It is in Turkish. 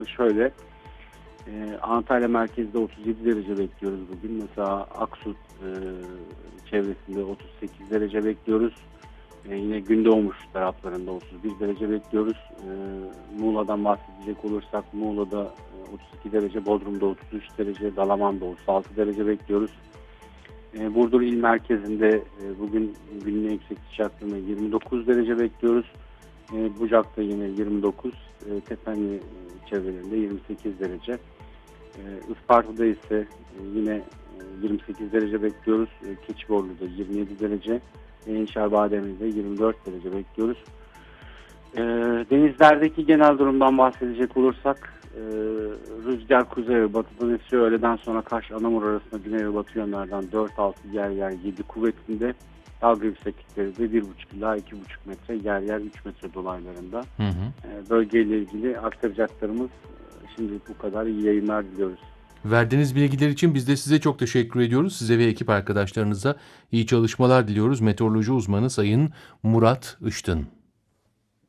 Şöyle, Antalya merkezde 37 derece bekliyoruz bugün. Mesela Aksu çevresinde 38 derece bekliyoruz. Yine Gündoğmuş taraflarında 31 derece bekliyoruz. Muğla'dan bahsedecek olursak Muğla'da 32 derece, Bodrum'da 33 derece, Dalaman'da 36 derece bekliyoruz. Burdur il merkezinde bugün günün en yüksek sıcaklığını 29 derece bekliyoruz. Bucak'ta yine 29, Tepenli çevrelerinde 28 derece. Isparta'da ise yine 28 derece bekliyoruz. Keçiborlu'da 27 derece. Şerbademi'de 24 derece bekliyoruz. Denizlerdeki genel durumdan bahsedecek olursak rüzgar kuzey ve batıdan esiyor. Öğleden sonra Kaş Anamur arasında güney ve batı yönlerden 4-6 yer yer 7 kuvvetinde. Dalga yükseklikleri de 1,5 ila 2,5 metre, yer yer 3 metre dolaylarında. Hı hı. Bölgeyle ilgili aktaracaklarımız şimdilik bu kadar. İyi yayınlar diliyoruz. Verdiğiniz bilgiler için biz de size çok teşekkür ediyoruz. Size ve ekip arkadaşlarınıza iyi çalışmalar diliyoruz. Meteoroloji uzmanı Sayın Murat Iştın.